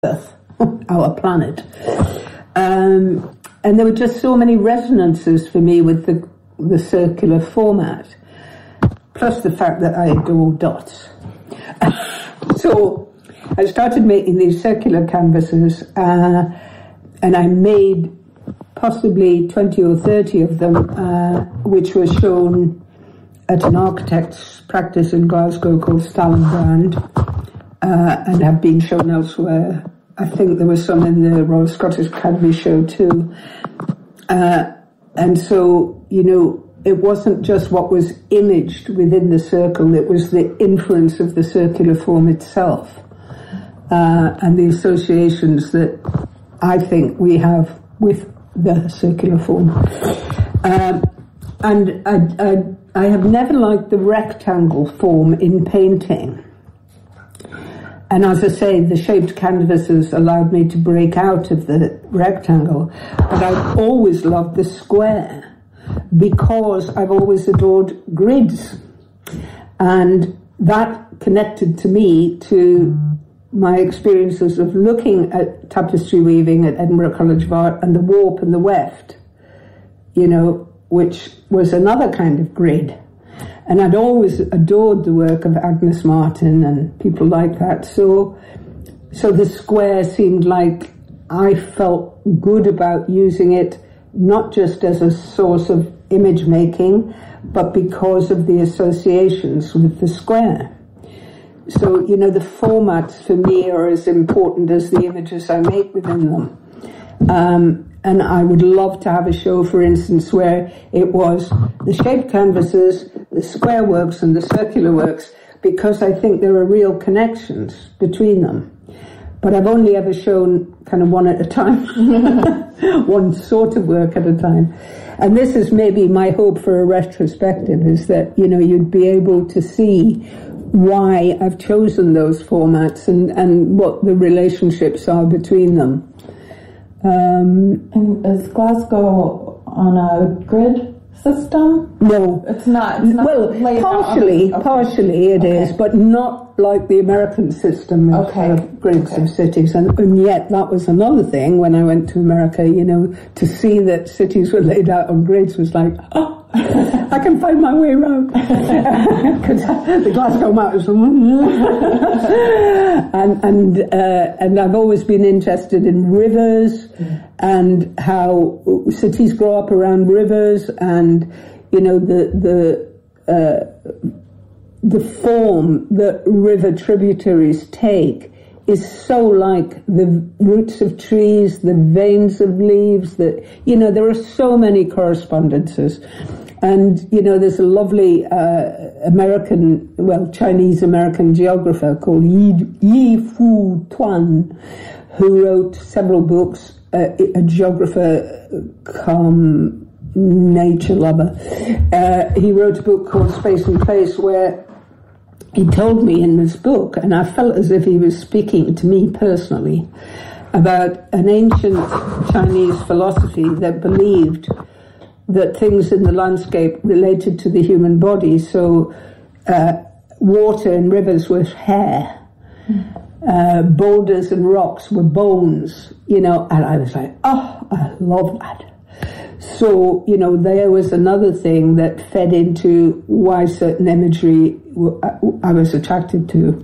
Earth, our planet. And there were just so many resonances for me with the circular format, plus the fact that I adore dots. So I started making these circular canvases, and I made possibly 20 or 30 of them, which were shown at an architect's practice in Glasgow called Stallenbrand, and have been shown elsewhere. I think there was some in the Royal Scottish Academy show too. And so, you know, it wasn't just what was imaged within the circle, it was the influence of the circular form itself, and the associations that I think we have with the circular form. And I have never liked the rectangle form in painting. And as I say, the shaped canvases allowed me to break out of the rectangle. But I've always loved the square because I've always adored grids. And that connected to me to my experiences of looking at tapestry weaving at Edinburgh College of Art and the warp and the weft, you know, which was another kind of grid. And I'd always adored the work of Agnes Martin and people like that. So the square seemed like I felt good about using it, not just as a source of image making, but because of the associations with the square. So, you know, the formats for me are as important as the images I make within them. And I would love to have a show, for instance, where it was the shaped canvases, the square works and the circular works, because I think there are real connections between them. But I've only ever shown kind of one at a time, one sort of work at a time. And this is maybe my hope for a retrospective, is that, you know, you'd be able to see why I've chosen those formats and what the relationships are between them. And is Glasgow on a grid system? No. It's not well, partially it is, but not like the American system of grids of cities. And yet that was another thing when I went to America, you know, to see that cities were laid out on grids was like, oh, I can find my way around. Because the Glasgow Mountains. And I've always been interested in rivers and how cities grow up around rivers, and you know the form that river tributaries take is so like the roots of trees, the veins of leaves, that, you know, there are so many correspondences. And, you know, there's a lovely Chinese-American geographer called Yi Fu Tuan, who wrote several books, a geographer come nature lover. He wrote a book called Space and Place, where he told me in this book, and I felt as if he was speaking to me personally, about an ancient Chinese philosophy that believed that things in the landscape related to the human body. So water and rivers were hair, boulders and rocks were bones, you know, and I was like, oh, I love that. So, you know, there was another thing that fed into why certain imagery I was attracted to.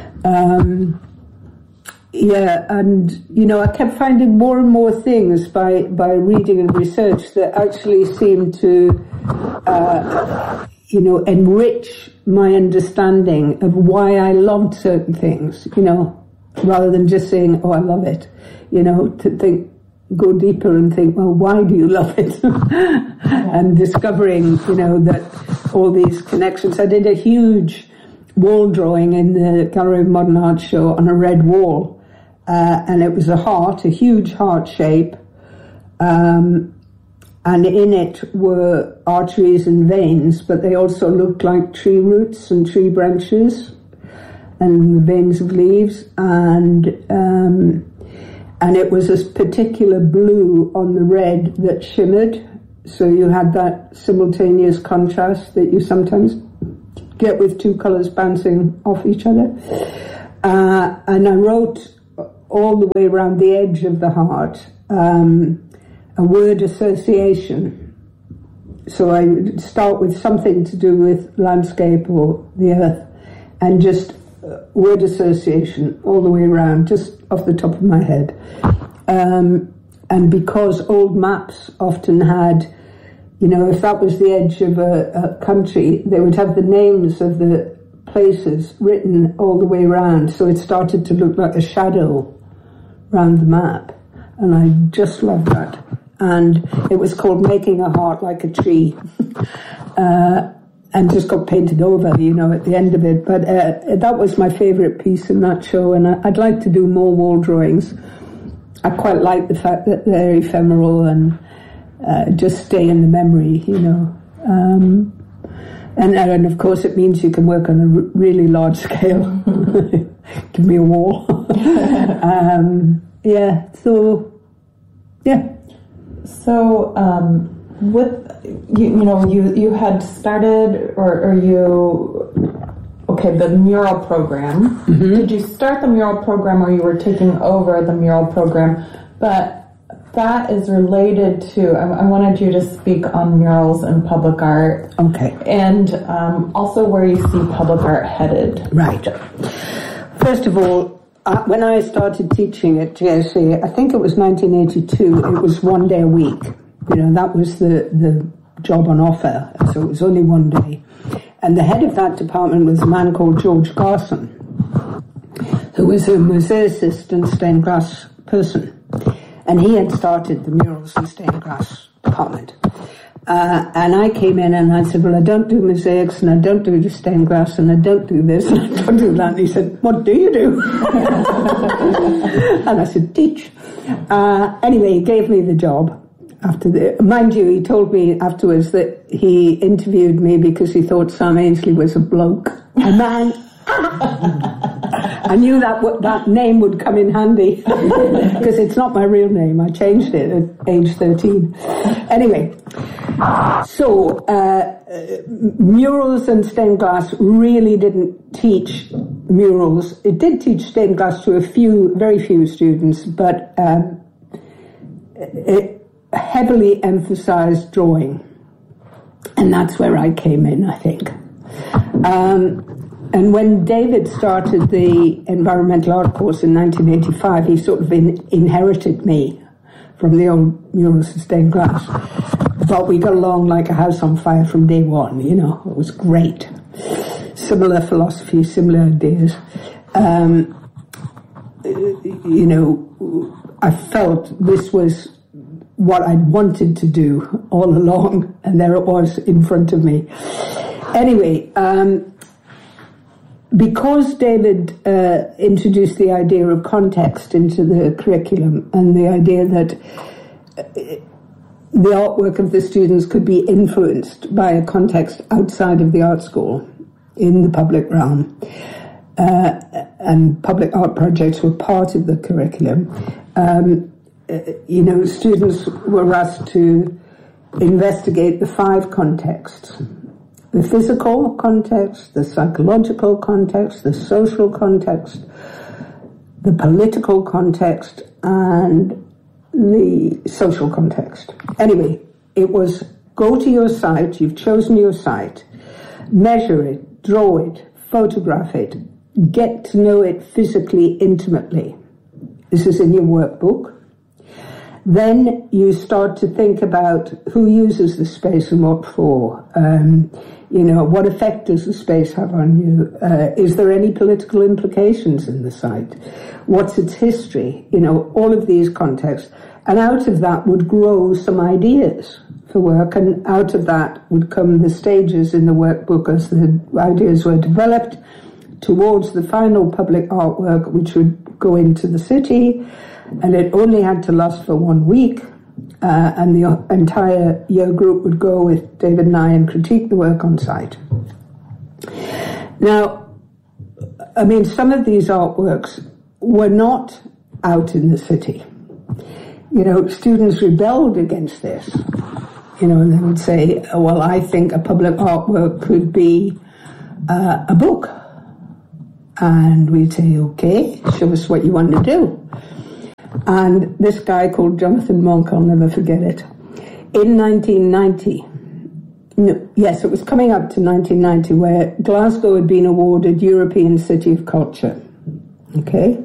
And, you know, I kept finding more and more things by reading and research that actually seemed to, you know, enrich my understanding of why I loved certain things, you know, rather than just saying, oh, I love it, you know, to think, go deeper and think, well, why do you love it? And discovering, you know, that all these connections. I did a huge wall drawing in the Gallery of Modern Art show on a red wall, and it was a huge heart shape, and in it were arteries and veins, but they also looked like tree roots and tree branches and the veins of leaves, and it was a particular blue on the red that shimmered, so you had that simultaneous contrast that you sometimes get with two colours bouncing off each other. And I wrote all the way around the edge of the heart, a word association. So I would start with something to do with landscape or the earth, and just word association all the way around, just off the top of my head. And because old maps often had, you know, if that was the edge of a country, they would have the names of the places written all the way around, so it started to look like a shadow around the map, and I just loved that. And it was called Making a Heart Like a Tree, and just got painted over, you know, at the end of it. But that was my favourite piece in that show, and I'd like to do more wall drawings. I quite like the fact that they're ephemeral and just stay in the memory, you know. And of course it means you can work on a really large scale. Give me a wall. Yeah, so, yeah. So, with, you had started, the mural program. Mm-hmm. Did you start the mural program, or you were taking over the mural program? But that is related to, I wanted you to speak on murals and public art. Okay. And also where you see public art headed. Right. First of all, when I started teaching at JSA, I think it was 1982, it was 1 day a week. You know, that was the job on offer, so it was only 1 day. And the head of that department was a man called George Garson, who was a mosaicist and stained glass person. And he had started the murals and stained glass department. And I came in and I said, well, I don't do mosaics, and I don't do the stained glass, and I don't do this, and I don't do that. And he said, what do you do? And I said, teach. Anyway, he gave me the job. Mind you, he told me afterwards that he interviewed me because he thought Sam Ainsley was a bloke. A man. I knew that name would come in handy because it's not my real name. I changed it at age 13. Anyway, so murals and stained glass really didn't teach murals. It did teach stained glass to very few students, but it heavily emphasized drawing, and that's where I came in, I think. And when David started the environmental art course in 1985, he sort of inherited me from the old murals and stained glass. I thought we got along like a house on fire from day one, you know. It was great. Similar philosophy, similar ideas. You know, I felt this was what I'd wanted to do all along, and there it was in front of me. Anyway, because David introduced the idea of context into the curriculum, and the idea that the artwork of the students could be influenced by a context outside of the art school in the public realm, and public art projects were part of the curriculum, you know, students were asked to investigate the 5 contexts: the physical context, the psychological context, the social context, the political context, and the social context. Anyway, it was go to your site, you've chosen your site, measure it, draw it, photograph it, get to know it physically, intimately. This is in your workbook. Then you start to think about who uses the space and what for. You know, what effect does the space have on you? Is there any political implications in the site? What's its history? You know, all of these contexts. And out of that would grow some ideas for work, and out of that would come the stages in the workbook as the ideas were developed towards the final public artwork, which would go into the city. And it only had to last for 1 week, and the entire year group would go with David and I and critique the work on site. Now, I mean, some of these artworks were not out in the city. You know, students rebelled against this. You know, and they would say, well, I think a public artwork could be a book. And we'd say, okay, show us what you want to do. And this guy called Jonathan Monk, I'll never forget it, in 1990, it was coming up to 1990, where Glasgow had been awarded European City of Culture. Okay?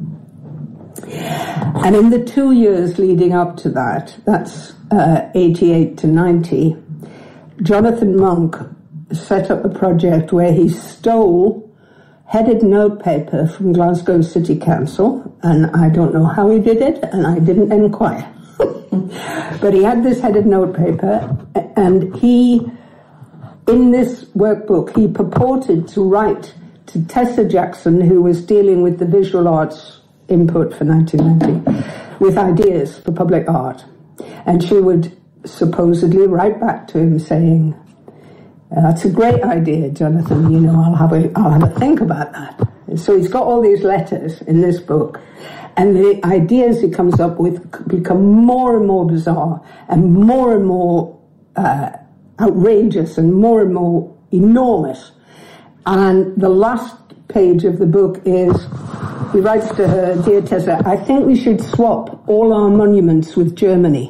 And in the 2 years leading up to that, that's 88 to 90, Jonathan Monk set up a project where he stole headed notepaper from Glasgow City Council, and I don't know how he did it, and I didn't inquire. But he had this headed notepaper, and in this workbook, he purported to write to Tessa Jackson, who was dealing with the visual arts input for 1990, with ideas for public art. And she would supposedly write back to him saying, that's a great idea, Jonathan, I'll have a think about that. So he's got all these letters in this book, and the ideas he comes up with become more and more bizarre and more outrageous and more enormous. And the last page of the book is, he writes to her, "Dear Tessa, I think we should swap all our monuments with Germany."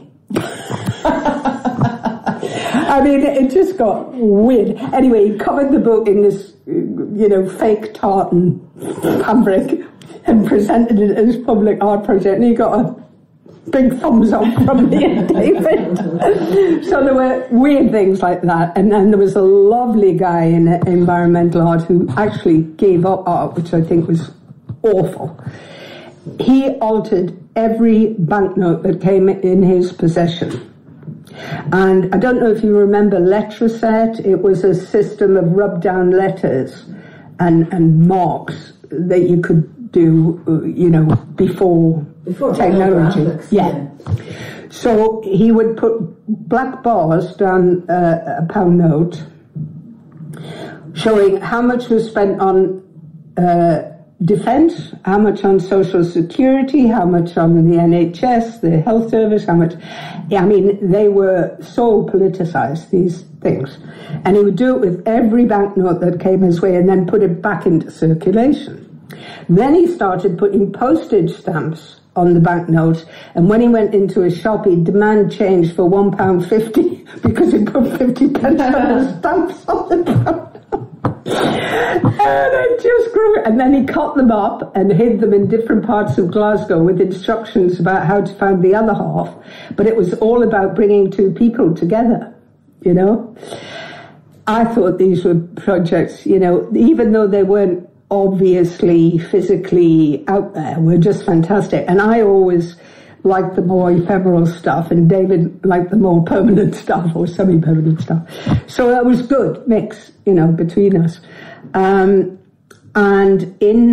I mean, it just got weird. Anyway, he covered the book in this, fake tartan fabric and presented it as public art project, and he got a big thumbs up from me and David. So there were weird things like that. And then there was a lovely guy in environmental art who actually gave up art, which I think was awful. He altered every banknote that came in his possession. And I don't know if you remember Letraset. It was a system of rub-down letters and marks that you could do, before technology. Yeah. So he would put black bars down a pound note, showing how much was spent on defence, how much on social security, how much on the NHS, the health service, how much. I mean, they were so politicised, these things. And he would do it with every banknote that came his way and then put it back into circulation. Then he started putting postage stamps on the banknotes, and when he went into a shop, he'd demand change for £1.50 because he put 50 pence stamps on the banknote. And it just grew, and then he cut them up and hid them in different parts of Glasgow with instructions about how to find the other half, but it was all about bringing two people together, I thought these were projects, even though they weren't obviously physically out there, were just fantastic. And I always liked the more ephemeral stuff, and David liked the more permanent stuff or semi-permanent stuff. So that was good mix, between us. And in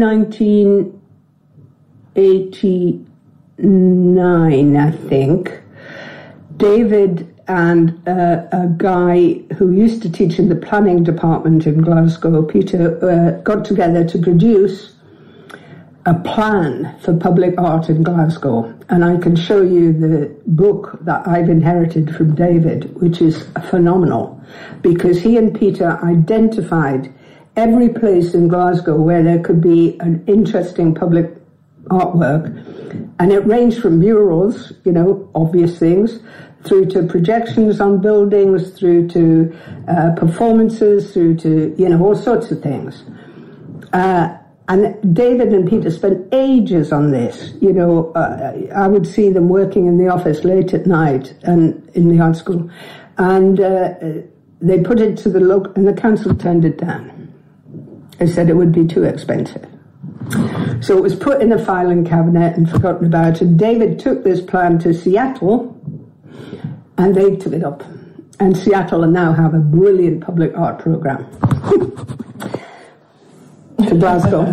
1989, I think, David and a guy who used to teach in the planning department in Glasgow, Peter, got together to produce a plan for public art in Glasgow. And I can show you the book that I've inherited from David, which is phenomenal, because he and Peter identified every place in Glasgow where there could be an interesting public artwork. And it ranged from murals, obvious things, through to projections on buildings, through to performances, through to, all sorts of things. And David and Peter spent ages on this. I would see them working in the office late at night and in the art school. And they put it to the local, and the council turned it down. They said it would be too expensive. So it was put in a filing cabinet and forgotten about. And David took this plan to Seattle, and they took it up. And Seattle now have a brilliant public art program. To Glasgow.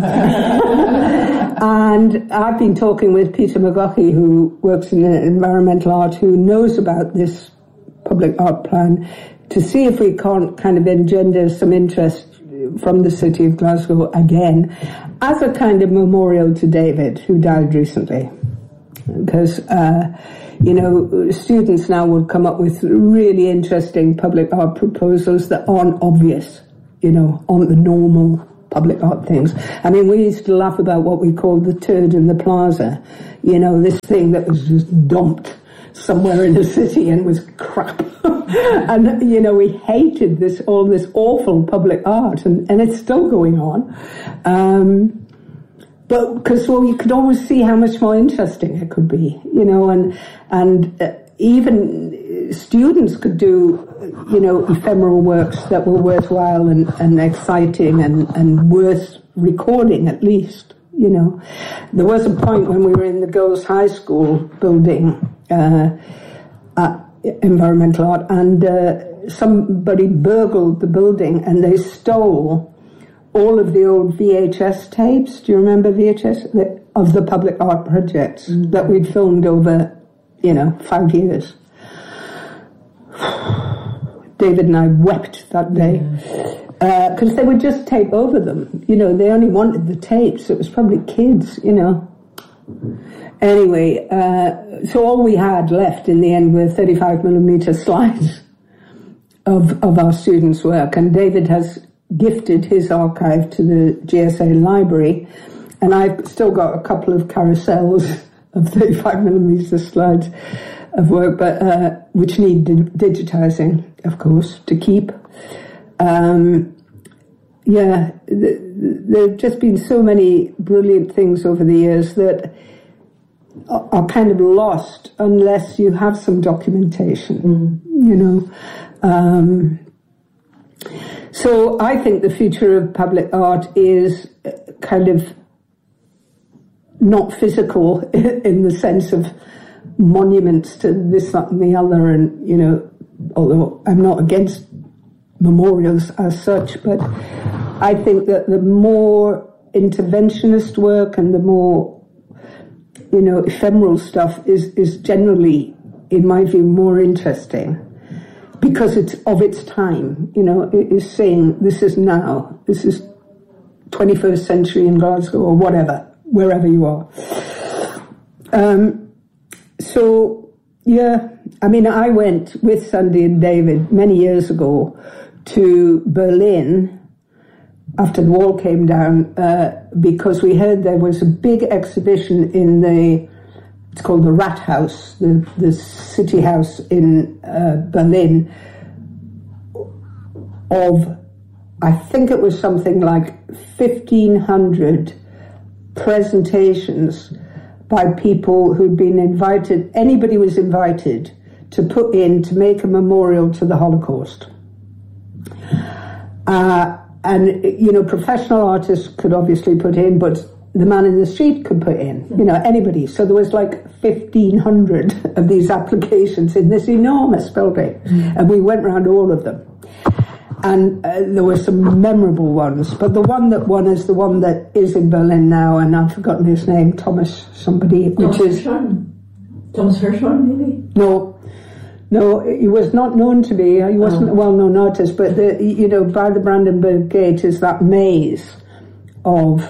And I've been talking with Peter McGuckie, who works in environmental art, who knows about this public art plan, to see if we can't kind of engender some interest from the city of Glasgow again, as a kind of memorial to David, who died recently. Because, students now would come up with really interesting public art proposals that aren't obvious, aren't the normal public art things. I mean, we used to laugh about what we called the turd in the plaza. You know, this thing that was just dumped somewhere in the city and was crap. And, you know, we hated all this awful public art, and it's still going on. But because, well, you could always see how much more interesting it could be, you know, and even students could do, you know, ephemeral works that were worthwhile and exciting and worth recording at least, you know. There was a point when we were in the girls' high school building environmental art, and somebody burgled the building and they stole all of the old VHS tapes. Do you remember VHS? Of the public art projects that we'd filmed over, you know, 5 years. David and I wept that day because they would just tape over them. You know, they only wanted the tapes. It was probably kids, you know. Anyway, so all we had left in the end were 35mm slides of our students' work, and David has gifted his archive to the GSA library, and I've still got a couple of carousels of 35mm slides of work, but which need digitizing, of course, to keep. Yeah, there have just been so many brilliant things over the years that are kind of lost unless you have some documentation, you know. So I think the future of public art is kind of not physical in the sense of monuments to this, that and the other, and, you know, although I'm not against memorials as such, but I think that the more interventionist work and the more, you know, ephemeral stuff is generally, in my view, more interesting because it's of its time. You know, it is saying this is now, this is 21st century in Glasgow or whatever, wherever you are. So, yeah, I mean, I went with Sandy and David many years ago to Berlin after the wall came down because we heard there was a big exhibition in it's called the Rathaus, the city house in Berlin, of, I think it was something like 1,500 presentations by people who'd been invited, anybody was invited to put in to make a memorial to the Holocaust. And, you know, professional artists could obviously put in, but the man in the street could put in, you know, anybody. So there was like 1,500 of these applications in this enormous building. And we went around all of them. And there were some memorable ones, but the one that won is the one that is in Berlin now, and I've forgotten his name, Thomas somebody, which is... Thomas Hirschhorn, maybe? No, he was not known to be. He wasn't a well-known artist, but you know, by the Brandenburg Gate is that maze of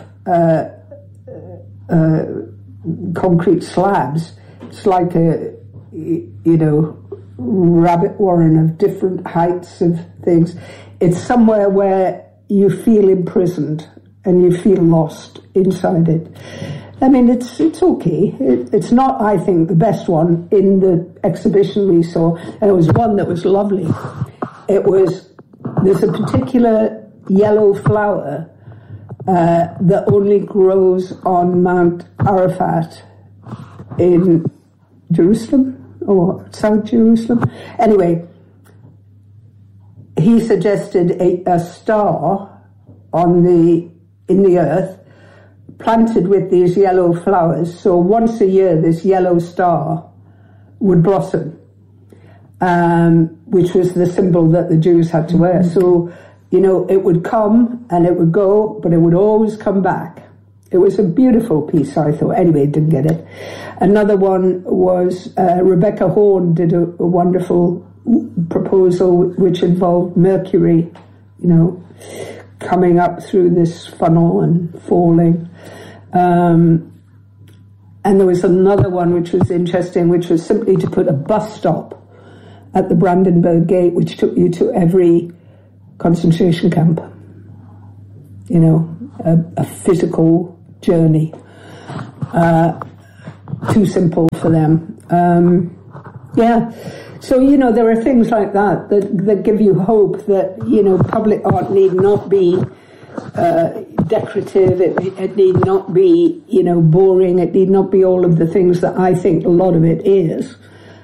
concrete slabs. It's like a, you know, rabbit warren of different heights of things. It's somewhere where you feel imprisoned and you feel lost inside it. I mean, it's okay. It's not, I think, the best one in the exhibition we saw. And it was one that was lovely. There's a particular yellow flower that only grows on Mount Arafat in Jerusalem or South Jerusalem. Anyway, he suggested a star in the earth planted with these yellow flowers, so once a year this yellow star would blossom, which was the symbol that the Jews had to wear. So, you know, it would come and it would go, but it would always come back. It was a beautiful piece, I thought. Anyway, didn't get it. Another one was Rebecca Horn did a wonderful proposal which involved Mercury, you know, coming up through this funnel and falling. And there was another one which was interesting, which was simply to put a bus stop at the Brandenburg Gate, which took you to every concentration camp. a physical journey. Too simple for them. So, there are things like that give you hope that, public art need not be decorative, it need not be, boring, it need not be all of the things that I think a lot of it is.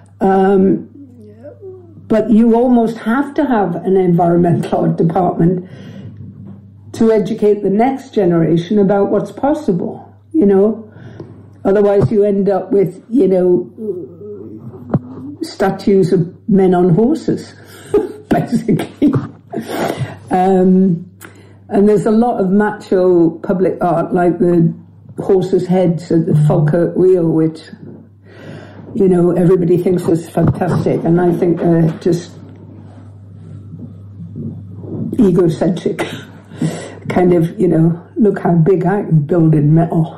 But you almost have to have an environmental art department to educate the next generation about what's possible, Otherwise you end up with, statues of men on horses, basically. And there's a lot of macho public art, like the horses' heads at the Falkirk Wheel, which, everybody thinks is fantastic, and I think just egocentric. Kind of, look how big I can build in metal.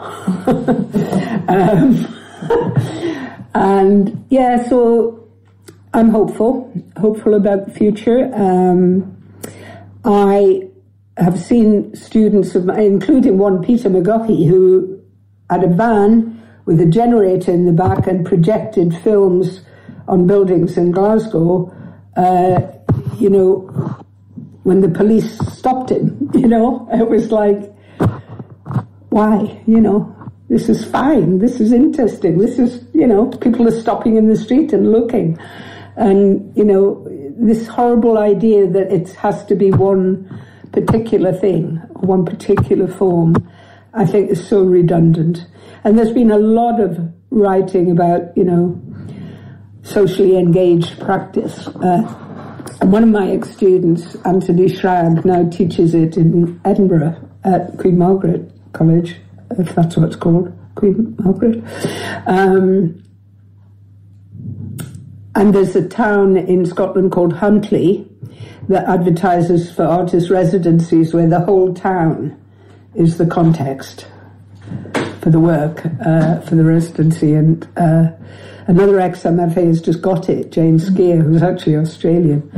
And so I'm hopeful about the future. I have seen students of mine, including one, Peter McGuckie, who had a van with a generator in the back and projected films on buildings in Glasgow, when the police stopped him, it was like, why, this is fine, this is interesting, this is, people are stopping in the street and looking. And, this horrible idea that it has to be one particular thing, one particular form, I think is so redundant. And there's been a lot of writing about, socially engaged practice. And one of my ex-students, Anthony Shrag, now teaches it in Edinburgh at Queen Margaret College, if that's what it's called, Queen Margaret. And there's a town in Scotland called Huntly that advertises for artist residencies where the whole town is the context for the work, for the residency. And another ex-MFA has just got it, Jane Skeer, who's actually Australian.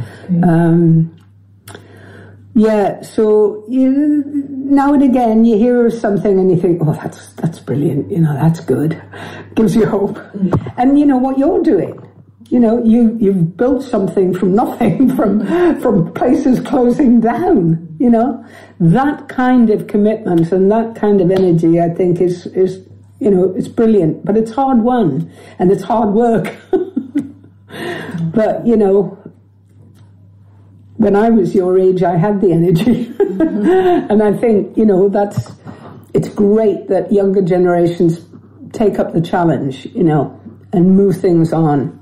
So now and again you hear of something and you think, oh, that's brilliant, that's good. Gives you hope. And what you're doing. You've built something from nothing, from places closing down, That kind of commitment and that kind of energy, I think, is it's brilliant, but it's hard won, and it's hard work. But, when I was your age, I had the energy. And I think, it's great that younger generations take up the challenge, and move things on.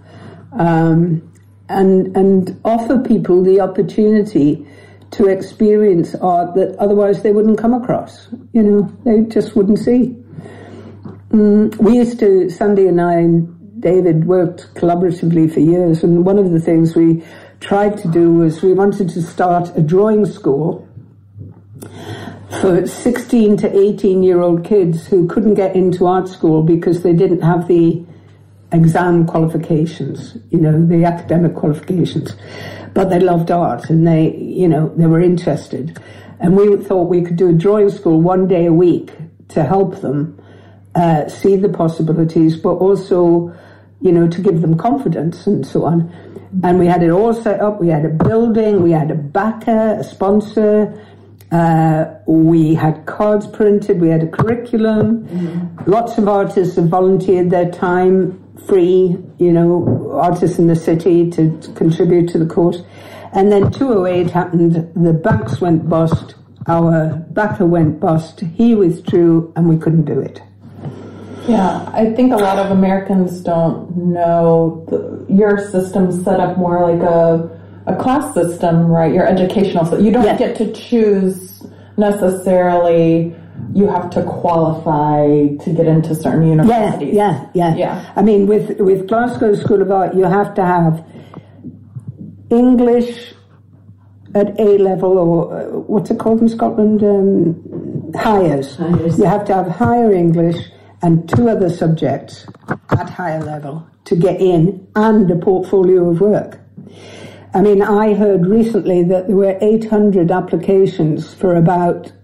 And offer people the opportunity to experience art that otherwise they wouldn't come across. They just wouldn't see. We used to, Sandy and I and David worked collaboratively for years, and one of the things we tried to do was we wanted to start a drawing school for 16 to 18-year-old kids who couldn't get into art school because they didn't have the exam qualifications, the academic qualifications, but they loved art and they were interested. And we thought we could do a drawing school one day a week to help them see the possibilities, but also, to give them confidence and so on. And we had it all set up. We had a building, we had a backer, a sponsor, we had cards printed, we had a curriculum. Lots of artists have volunteered their time, free, artists in the city to contribute to the course. And then 2008 happened, the banks went bust, our backer went bust, he withdrew, and we couldn't do it. Yeah, I think a lot of Americans don't know your system's set up more like a class system, right? Your educational system. You don't get to choose necessarily. You have to qualify to get into certain universities. Yeah. I mean, with Glasgow School of Art, you have to have English at A level, or what's it called in Scotland? Highers. You have to have higher English and 2 other subjects at higher level to get in, and a portfolio of work. I mean, I heard recently that there were 800 applications for about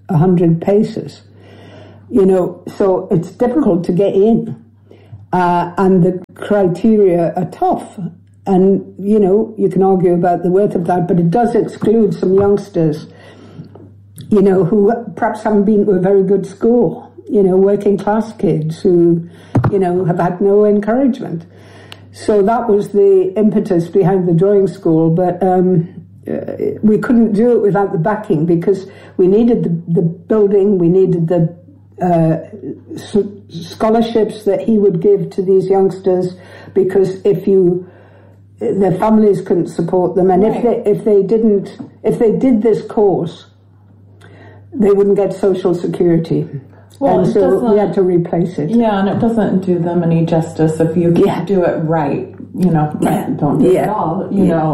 100 paces. So it's difficult to get in. And the criteria are tough. And, you can argue about the worth of that, but it does exclude some youngsters, who perhaps haven't been to a very good school, working class kids who, have had no encouragement. So that was the impetus behind the drawing school, but we couldn't do it without the backing because we needed the building, we needed the scholarships that he would give to these youngsters, because their families couldn't support them, and if they did this course, they wouldn't get Social Security. Well, and so we had to replace it. Yeah, and it doesn't do them any justice if you can't do it right. Don't do it at all.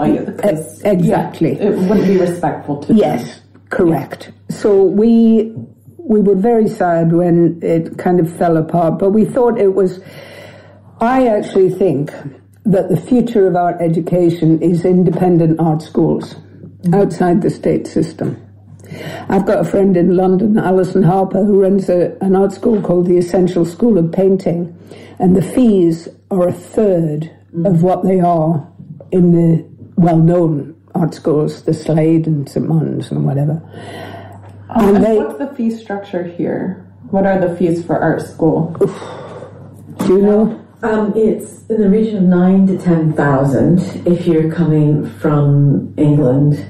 Exactly. It wouldn't be respectful to them. Yes, correct. So we were very sad when it kind of fell apart, but we thought it was. I actually think that the future of art education is independent art schools outside the state system. I've got a friend in London, Alison Harper, who runs an art school called the Essential School of Painting, and the fees are a third of what they are in the well-known art schools, the Slade and St. Mun's and whatever. And what's the fee structure here? What are the fees for art school? Do you know? It's in the region of 9,000 to 10,000 if you're coming from England.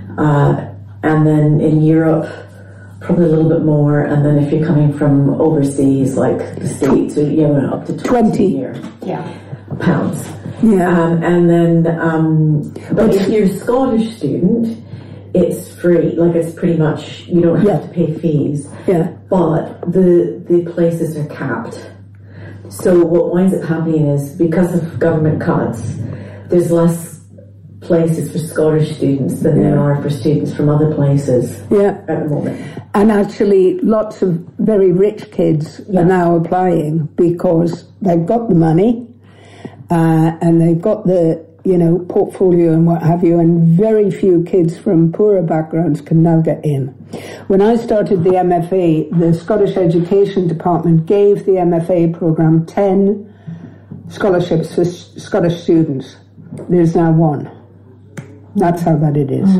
And then in Europe, probably a little bit more. And then if you're coming from overseas, like the States, up to 20 a year. Pounds. Yeah. And then, but if you're a Scottish student, it's free. Like it's pretty much, you don't have to pay fees. Yeah. But the places are capped. So what winds up happening is, because of government cuts, there's less places for Scottish students than there are for students from other places at the moment. And actually, lots of very rich kids are now applying because they've got the money and they've got the portfolio and what have you, and very few kids from poorer backgrounds can now get in. When I started the MFA, the Scottish Education Department gave the MFA programme 10 scholarships for Scottish students. There's now one. That's how bad it is.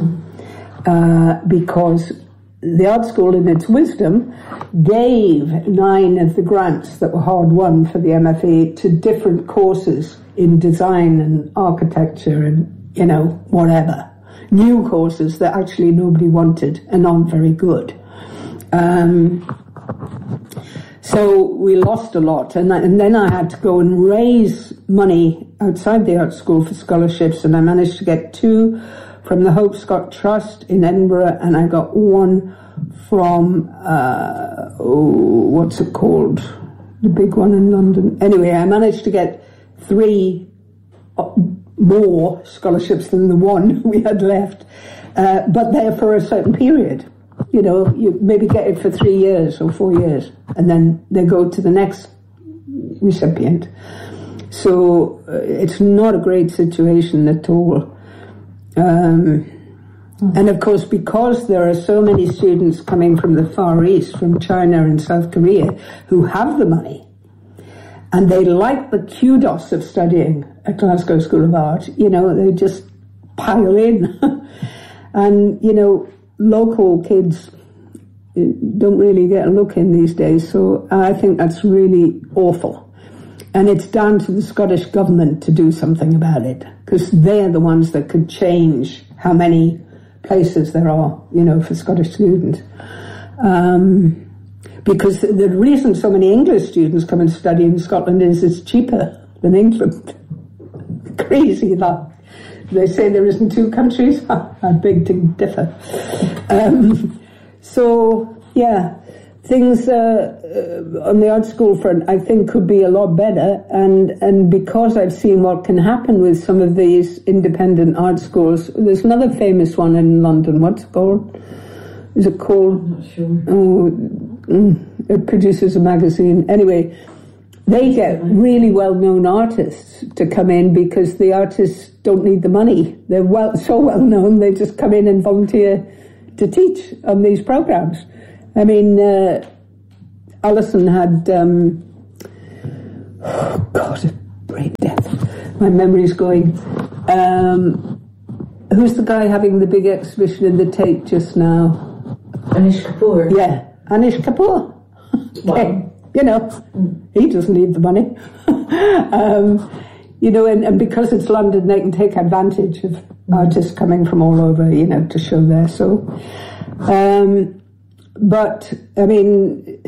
Because the art school, in its wisdom, gave 9 of the grants that were hard won for the MFA to different courses in design and architecture and, whatever. New courses that actually nobody wanted and aren't very good. So we lost a lot. And then I had to go and raise money outside the art school for scholarships, and I managed to get 2 from the Hope Scott Trust in Edinburgh, and I got 1 from, what's it called? The big one in London. Anyway, I managed to get 3 more scholarships than the 1 we had left, but they're for a certain period. You maybe get it for 3 years or 4 years, and then they go to the next recipient. So it's not a great situation at all. And of course, because there are so many students coming from the Far East, from China and South Korea, who have the money, and they like the kudos of studying at Glasgow School of Art, they just pile in. And, local kids don't really get a look in these days, so I think that's really awful. And it's down to the Scottish government to do something about it, because they're the ones that could change how many places there are, for Scottish students. Because the reason so many English students come and study in Scotland is it's cheaper than England. Crazy that. They say there isn't 2 countries. I beg to differ. Things on the art school front, I think, could be a lot better. And because I've seen what can happen with some of these independent art schools, there's another famous one in London. What's it called? Is it called? I'm not sure. It produces a magazine. Anyway, they get really well-known artists to come in because the artists don't need the money. They're so well-known, they just come in and volunteer to teach on these programs. I mean, Alison had, oh God, brain death. My memory's going. Who's the guy having the big exhibition in the Tate just now? Anish Kapoor. Yeah, Anish Kapoor. Okay. You know, he doesn't need the money. You know, and because it's London, they can take advantage of artists coming from all over, you know, to show there. So, but, I mean,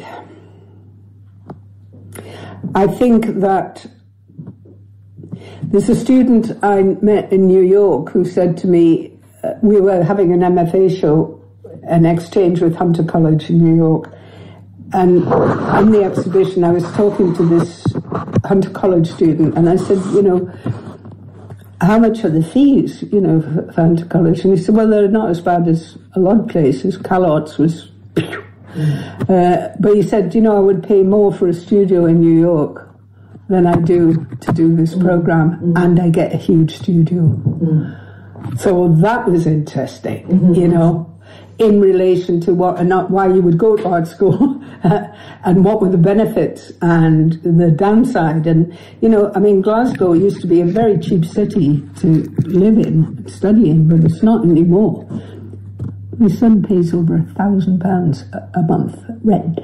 I think that there's a student I met in New York who said to me, we were having an MFA show, an exchange with Hunter College in New York, and in the exhibition I was talking to this Hunter College student, and I said, you know, how much are the fees, you know, for Hunter College? And he said, well, they're not as bad as a lot of places. Calot's was... but he said, you know, I would pay more for a studio in New York than I do to do this program, and I get a huge studio. So that was interesting, you know, in relation to what and not why you would go to art school and what were the benefits and the downside. And, you know, I mean, Glasgow used to be a very cheap city to live in, study in, but it's not anymore. My son pays over £1,000 a month rent.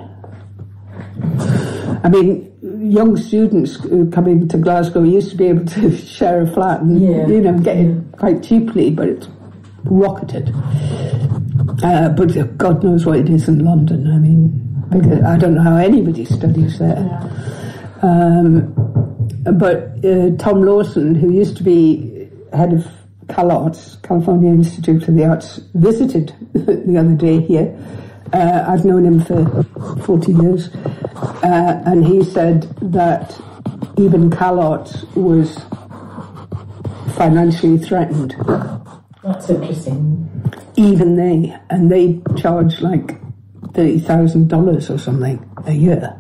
I mean, young students coming to Glasgow used to be able to share a flat and, you know, get it quite cheaply, but it's rocketed. But God knows what it is in London. I mean, because I don't know how anybody studies there. But Tom Lawson, who used to be head of CalArts, California Institute for the Arts, visited the other day here. I've known him for 40 years. And he said that even CalArts was financially threatened. That's interesting. Even they charge like $30,000 or something a year.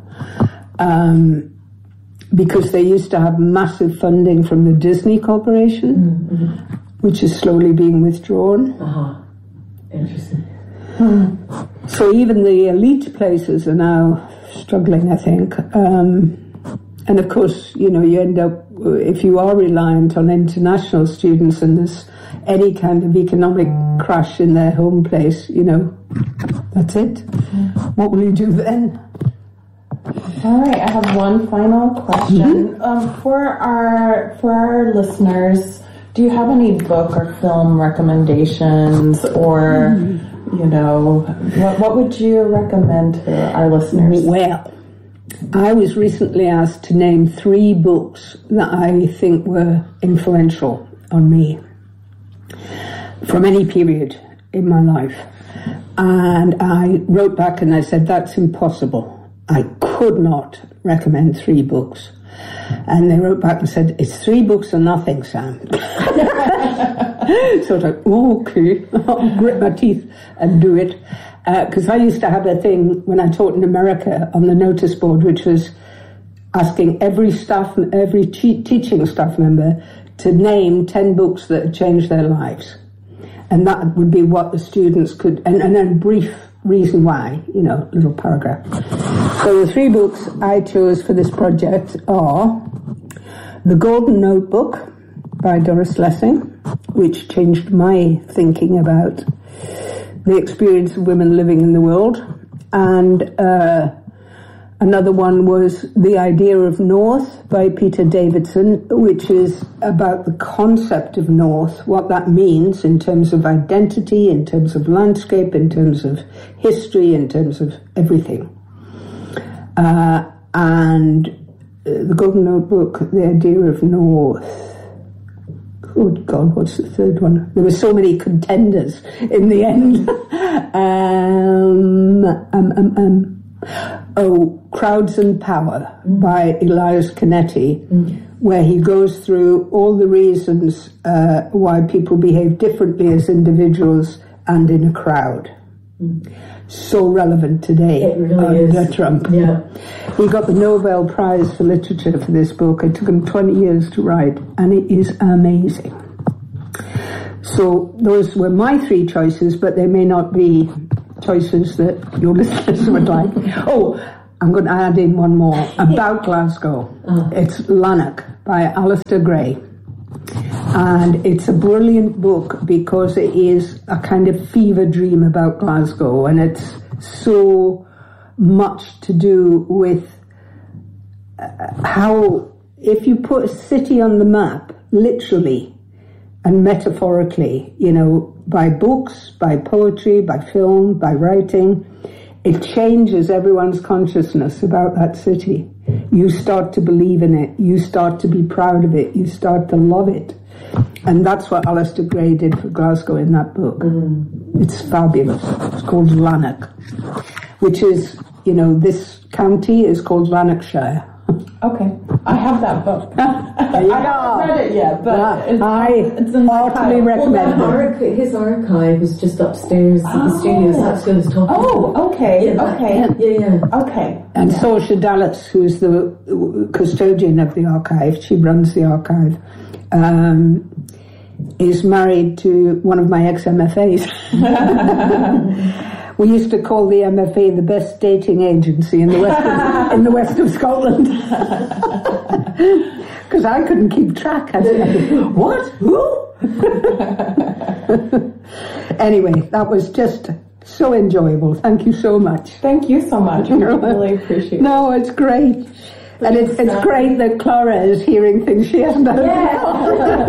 Because they used to have massive funding from the Disney Corporation, which is slowly being withdrawn. Interesting. So even the elite places are now struggling, I think. And of course, you know, you end up, if you are reliant on international students and there's any kind of economic crash in their home place, you know, that's it. What will you do then? All right, I have one final question. For our listeners, do you have any book or film recommendations, or you know, what would you recommend to our listeners? Well, I was recently asked to name 3 books that I think were influential on me from any period in my life. And I wrote back and I said, that's impossible. I could not recommend 3 books. And they wrote back and said, it's 3 books or nothing, Sam. So I was like, oh, okay, I'll grit my teeth and do it. Because I used to have a thing when I taught in America on the notice board, which was asking every teaching staff member to name 10 books that had changed their lives. And that would be what the students could, and then a brief reason why, you know, little paragraph. So the 3 books I chose for this project are The Golden Notebook by Doris Lessing, which changed my thinking about the experience of women living in the world. And another one was The Idea of North by Peter Davidson, which is about the concept of North, what that means in terms of identity, in terms of landscape, in terms of history, in terms of everything. And The Golden Notebook, The Idea of North. Good God, what's the third one? There were so many contenders in the end. Crowds and Power by Elias Canetti, where he goes through all the reasons why people behave differently as individuals and in a crowd. So relevant today. It really under is. Trump. Yeah. He got the Nobel Prize for Literature for this book. It took him 20 years to write, and it is amazing. So those were my 3 choices, but they may not be choices that your listeners would like. Oh, I'm going to add in one more about Glasgow. It's Lanark by Alistair Gray. And it's a brilliant book because it is a kind of fever dream about Glasgow, and it's so much to do with how, if you put a city on the map, literally and metaphorically, you know, by books, by poetry, by film, by writing, it changes everyone's consciousness about that city. You start to believe in it. You start to be proud of it. You start to love it. And that's what Alistair Gray did for Glasgow in that book. It's fabulous. It's called Lanark, which is, you know, this county is called Lanarkshire. Okay, I have that book. I haven't read it yet, but it's heartily recommend it. His archive is just upstairs at the studios. That's what I was talking about. Oh, okay, Yeah. Okay. And Saoirse Dallas, who's the custodian of the archive, she runs the archive, is married to one of my ex-MFAs. We used to call the MFA the best dating agency in the west of Scotland. Because I couldn't keep track. I said, what? Who? Anyway, that was just so enjoyable. Thank you so much. Thank you so much. I really appreciate it. No, it's great. And it's great that Clara is hearing things she hasn't heard before.